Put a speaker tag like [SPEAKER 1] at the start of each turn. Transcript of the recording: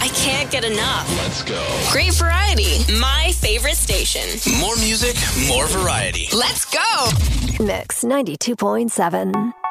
[SPEAKER 1] I can't get enough.
[SPEAKER 2] Let's go.
[SPEAKER 1] Great variety. My favorite station.
[SPEAKER 2] More music, more variety.
[SPEAKER 1] Let's go.
[SPEAKER 3] Mix 92.7.